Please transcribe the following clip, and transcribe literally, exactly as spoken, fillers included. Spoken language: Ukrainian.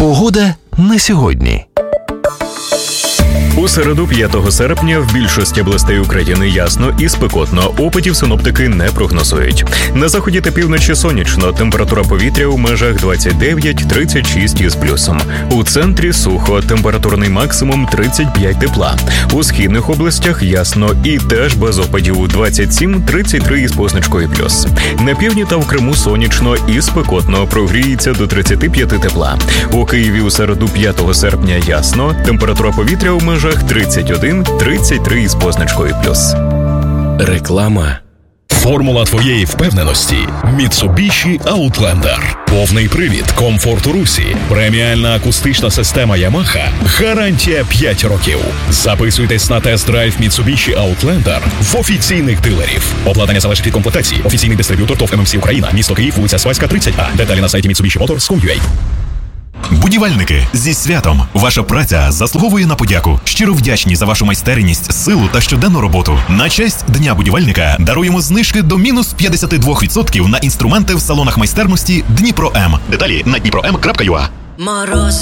Погода на сьогодні. У середу, п'ятого серпня, в більшості областей України ясно і спекотно. Опадів синоптики не прогнозують. На заході та півночі сонячно. Температура повітря у межах двадцять дев'ять - тридцять шість із плюсом. У центрі сухо. Температурний максимум тридцять п'ять тепла. У східних областях ясно і теж без опадів двадцять сім - тридцять три із позначкою плюс. На півдні та в Криму сонячно і спекотно. Прогріється до тридцять п'ять тепла. У Києві у середу, п'ятого серпня ясно. Температура повітря у межах тридцять один - тридцять три із позначкою плюс. Реклама. Формула твоєї впевненості – Mitsubishi Outlander. Повний привід, комфорт у русі, преміальна акустична система Yamaha, гарантія п'ять років. Записуйтесь на тест-драйв Mitsubishi Outlander в офіційних дилерів. Обладнання залежить від комплектації. Офіційний дистриб'ютор ТОВ ем ем сі Україна. Місто Київ, вулиця Свайська, тридцять А. Деталі на сайті Mitsubishi Motors точка ком точка ю а. Будівельники, зі святом! Ваша праця заслуговує на подяку. Щиро вдячні за вашу майстерність, силу та щоденну роботу. На честь Дня будівельника даруємо знижки до мінус п'ятдесят два відсотки на інструменти в салонах майстерності Дніпро М. Деталі на дніпро ем крапка ю а. Мороз